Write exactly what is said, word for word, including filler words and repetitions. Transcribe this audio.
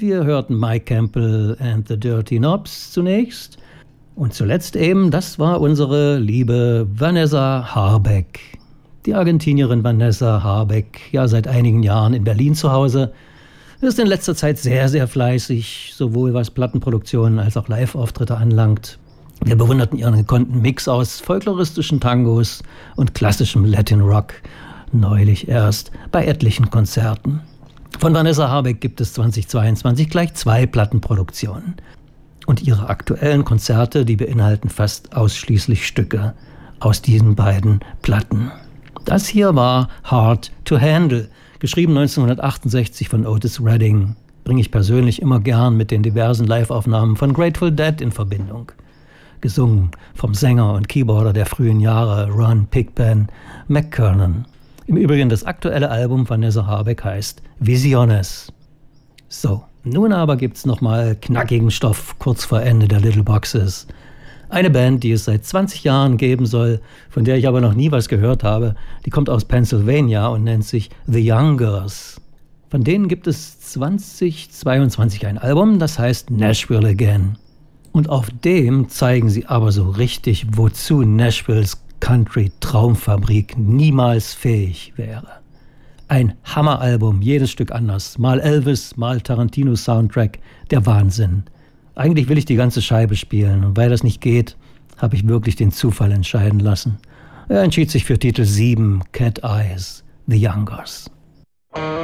Wir hörten Mike Campbell and the Dirty Knobs zunächst. Und zuletzt eben, das war unsere liebe Vanessa Harbeck. Die Argentinierin Vanessa Harbeck, ja seit einigen Jahren in Berlin zu Hause, ist in letzter Zeit sehr, sehr fleißig, sowohl was Plattenproduktionen als auch Live-Auftritte anlangt. Wir bewunderten ihren gekonnten Mix aus folkloristischen Tangos und klassischem Latin Rock, neulich erst bei etlichen Konzerten. Von Vanessa Harbeck gibt es zweitausendzweiundzwanzig gleich zwei Plattenproduktionen. Und ihre aktuellen Konzerte, die beinhalten fast ausschließlich Stücke aus diesen beiden Platten. Das hier war Hard to Handle, geschrieben neunzehnhundertachtundsechzig von Otis Redding. Bringe ich persönlich immer gern mit den diversen Live-Aufnahmen von Grateful Dead in Verbindung. Gesungen vom Sänger und Keyboarder der frühen Jahre Ron Pigpen McKernan. Im Übrigen das aktuelle Album Vanessa Harbeck heißt Visiones. So, nun aber gibt's nochmal knackigen Stoff kurz vor Ende der Little Boxes. Eine Band, die es seit zwanzig Jahren geben soll, von der ich aber noch nie was gehört habe, die kommt aus Pennsylvania und nennt sich The Youngers. Von denen gibt es zweitausendzweiundzwanzig ein Album, das heißt Nashville Again. Und auf dem zeigen sie aber so richtig, wozu Nashvilles Country-Traumfabrik niemals fähig wäre. Ein Hammeralbum, jedes Stück anders. Mal Elvis, mal Tarantino-Soundtrack, der Wahnsinn. Eigentlich will ich die ganze Scheibe spielen und weil das nicht geht, habe ich wirklich den Zufall entscheiden lassen. Er entschied sich für Titel sieben, Cat Eyes, The Youngers.